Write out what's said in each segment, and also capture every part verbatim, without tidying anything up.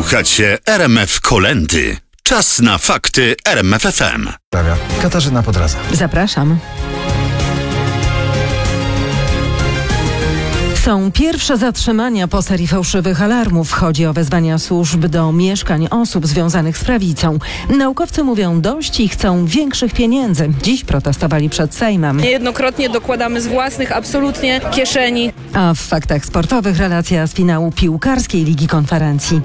Słuchacie R M F Kolędy. Czas na fakty R M F F M. Katarzyna Podradza. Zapraszam. Są pierwsze zatrzymania po serii fałszywych alarmów. Chodzi o wezwania służb do mieszkań osób związanych z prawicą. Naukowcy mówią dość i chcą większych pieniędzy. Dziś protestowali przed Sejmem. Niejednokrotnie dokładamy z własnych absolutnie kieszeni. A w faktach sportowych relacja z finału piłkarskiej Ligi Konferencji.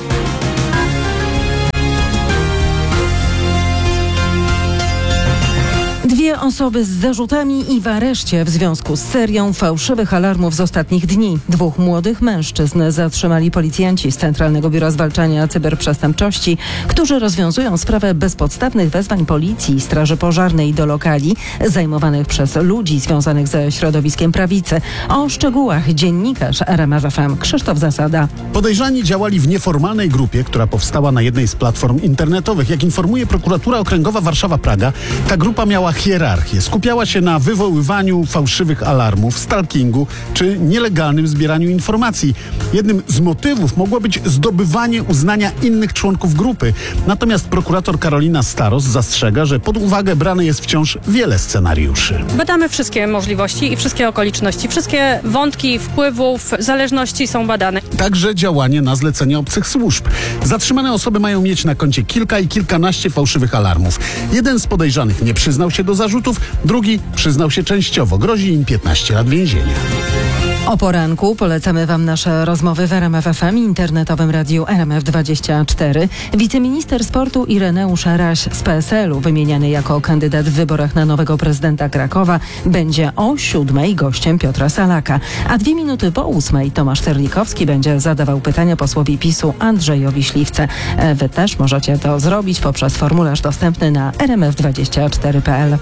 Dwie osoby z zarzutami i w areszcie w związku z serią fałszywych alarmów z ostatnich dni. Dwóch młodych mężczyzn zatrzymali policjanci z Centralnego Biura Zwalczania Cyberprzestępczości, którzy rozwiązują sprawę bezpodstawnych wezwań policji i straży pożarnej do lokali zajmowanych przez ludzi związanych ze środowiskiem prawicy. O szczegółach dziennikarz R M F F M Krzysztof Zasada. Podejrzani działali w nieformalnej grupie, która powstała na jednej z platform internetowych. Jak informuje Prokuratura Okręgowa Warszawa-Praga, ta grupa miała hierarchię. Skupiała się na wywoływaniu fałszywych alarmów, stalkingu czy nielegalnym zbieraniu informacji. Jednym z motywów mogło być zdobywanie uznania innych członków grupy. Natomiast prokurator Karolina Staros zastrzega, że pod uwagę brane jest wciąż wiele scenariuszy. Badamy wszystkie możliwości i wszystkie okoliczności. Wszystkie wątki wpływów, zależności są badane. Także działanie na zlecenie obcych służb. Zatrzymane osoby mają mieć na koncie kilka i kilkanaście fałszywych alarmów. Jeden z podejrzanych nie przyznał się do zarzutów, drugi przyznał się częściowo. Grozi im piętnaście lat więzienia. O poranku polecamy Wam nasze rozmowy w R M F F M i internetowym radiu R M F dwadzieścia cztery. Wiceminister sportu Ireneusz Raś z P S L u, wymieniany jako kandydat w wyborach na nowego prezydenta Krakowa, będzie o siódmej gościem Piotra Salaka. A dwie minuty po ósmej Tomasz Terlikowski będzie zadawał pytania posłowi PiSu Andrzejowi Śliwce. Wy też możecie to zrobić poprzez formularz dostępny na r m f dwadzieścia cztery kropka p l.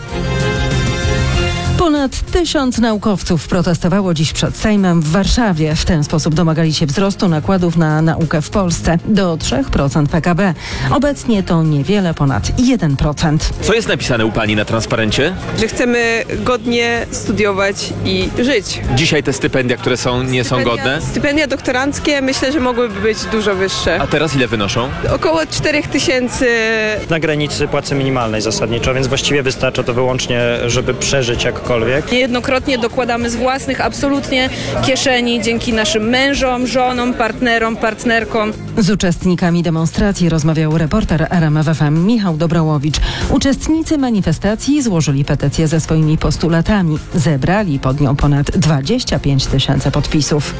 Ponad tysiąc naukowców protestowało dziś przed Sejmem w Warszawie. W ten sposób domagali się wzrostu nakładów na naukę w Polsce do trzy procent P K B. Obecnie to niewiele ponad jeden procent. Co jest napisane u Pani na transparencie? Że chcemy godnie studiować i żyć. Dzisiaj te stypendia, które są, nie są Stypendia, godne? stypendia doktoranckie myślę, że mogłyby być dużo wyższe. A teraz ile wynoszą? Około cztery tysiące. Na granicy płacy minimalnej zasadniczo, więc właściwie wystarcza to wyłącznie, żeby przeżyć jakkolwiek. Niejednokrotnie dokładamy z własnych absolutnie kieszeni dzięki naszym mężom, żonom, partnerom, partnerkom. Z uczestnikami demonstracji rozmawiał reporter R M F F M Michał Dobrołowicz. Uczestnicy manifestacji złożyli petycję ze swoimi postulatami. Zebrali pod nią ponad dwadzieścia pięć tysięcy podpisów.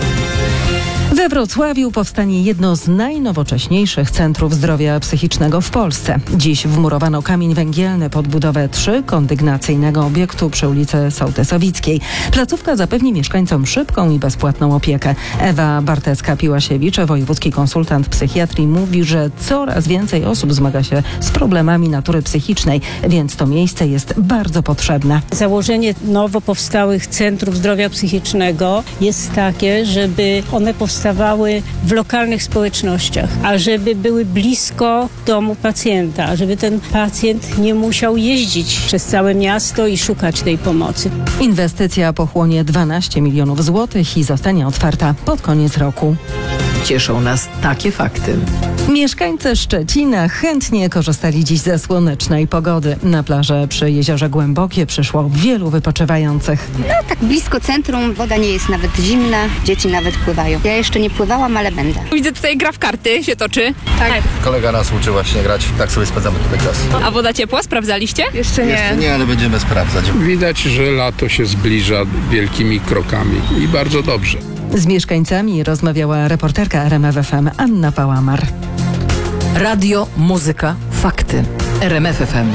We Wrocławiu powstanie jedno z najnowocześniejszych centrów zdrowia psychicznego w Polsce. Dziś wmurowano kamień węgielny pod budowę trzykondygnacyjnego obiektu przy ulicy Sołtysowickiej. Placówka zapewni mieszkańcom szybką i bezpłatną opiekę. Ewa Bartecka-Piłasiewicz, wojewódzki konsultant psychiatrii, mówi, że coraz więcej osób zmaga się z problemami natury psychicznej, więc to miejsce jest bardzo potrzebne. Założenie nowo powstałych centrów zdrowia psychicznego jest takie, żeby one powstawały w lokalnych społecznościach, a żeby były blisko domu pacjenta, żeby ten pacjent nie musiał jeździć przez całe miasto i szukać tej pomocy. Inwestycja pochłonie dwanaście milionów złotych i zostanie otwarta pod koniec roku. Cieszą nas takie fakty. Mieszkańcy Szczecina chętnie korzystali dziś ze słonecznej pogody. Na plażę przy Jeziorze Głębokie przyszło wielu wypoczywających. No tak blisko centrum, woda nie jest nawet zimna, dzieci nawet pływają. Ja jeszcze nie pływałam, ale będę. Widzę, tutaj gra w karty się toczy. Tak. Kolega nas uczy właśnie grać, tak sobie spędzamy tutaj czas. A woda ciepła? Sprawdzaliście? Jeszcze nie. Jeszcze nie, ale będziemy sprawdzać. Widać, że lato się zbliża wielkimi krokami i bardzo dobrze. Z mieszkańcami rozmawiała reporterka R M F F M Anna Pałamar. Radio, muzyka, fakty. R M F F M.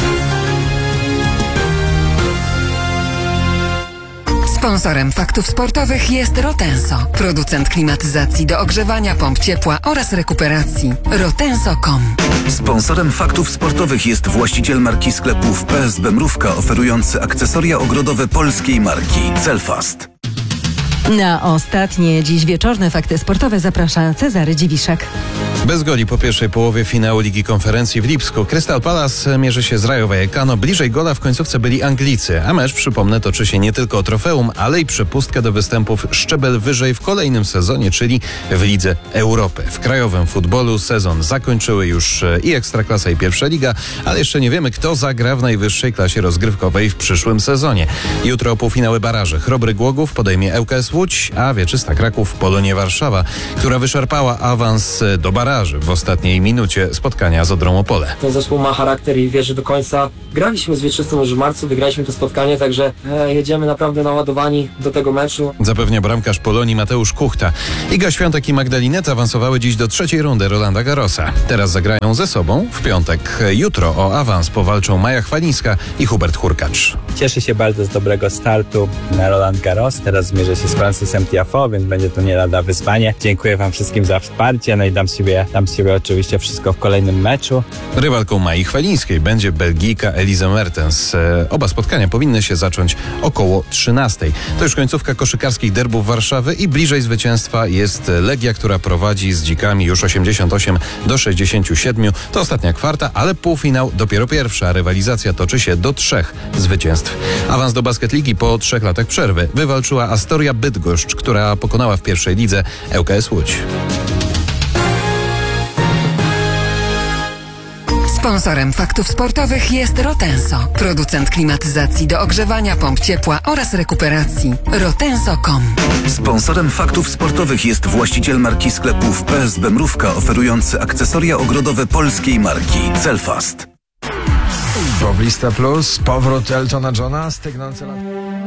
Sponsorem faktów sportowych jest Rotenso, producent klimatyzacji do ogrzewania, pomp ciepła oraz rekuperacji. rotenso kropka com. Sponsorem faktów sportowych jest właściciel marki sklepów P S B Mrówka, oferujący akcesoria ogrodowe polskiej marki Celfast. Na ostatnie dziś wieczorne fakty sportowe zaprasza Cezary Dziwiszek. Bez goli po pierwszej połowie finału Ligi Konferencji w Lipsku. Crystal Palace mierzy się z Rayo Vallecano. Bliżej gola w końcówce byli Anglicy. A mecz, przypomnę, toczy się nie tylko o trofeum, ale i przepustkę do występów szczebel wyżej w kolejnym sezonie, czyli w Lidze Europy. W krajowym futbolu sezon zakończyły już i Ekstraklasa, i Pierwsza Liga, ale jeszcze nie wiemy, kto zagra w najwyższej klasie rozgrywkowej w przyszłym sezonie. Jutro półfinały baraży. Chrobry Głogów podejmie L K S Łódź, a Wieczysta Kraków Polonię Warszawa, która wyszarpała awans do baraży w ostatniej minucie spotkania z Odrą Opole. Ten zespół ma charakter i wierzy do końca. Graliśmy z Wieczystą już w marcu, wygraliśmy to spotkanie, także e, jedziemy naprawdę naładowani do tego meczu. Zapewnia bramkarz Polonii Mateusz Kuchta. Iga Świątek i Magdalineta awansowały dziś do trzeciej rundy Rolanda Garrosa. Teraz zagrają ze sobą w piątek. Jutro o awans powalczą Maja Chwalińska i Hubert Hurkacz. Cieszę się bardzo z dobrego startu na Roland Garros. Teraz zmierzę się z Francysem Tiafoe, więc będzie to nie lada wyzwanie. Dziękuję wam wszystkim za wsparcie, no i dam siebie, dam siebie oczywiście wszystko w kolejnym meczu. Rywalką Mai Chwalińskiej będzie Belgijka Elise Mertens. Oba spotkania powinny się zacząć około trzynastej. To już końcówka koszykarskich derbów Warszawy i bliżej zwycięstwa jest Legia, która prowadzi z Dzikami już osiemdziesiąt osiem do sześćdziesięciu siedmiu. To ostatnia kwarta, ale półfinał dopiero pierwsza. Rywalizacja toczy się do trzech zwycięstw. Awans do Basket Ligi po trzech latach przerwy wywalczyła Astoria Bydgoszcz, która pokonała w pierwszej lidze L K S Łódź. Sponsorem faktów sportowych jest Rotenso, producent klimatyzacji do ogrzewania, pomp ciepła oraz rekuperacji. rotenso kropka com. Sponsorem faktów sportowych jest właściciel marki sklepów P S B Mrówka, oferujący akcesoria ogrodowe polskiej marki Celfast. Poblista Plus, powrót Eltona Johna, stygnący lat...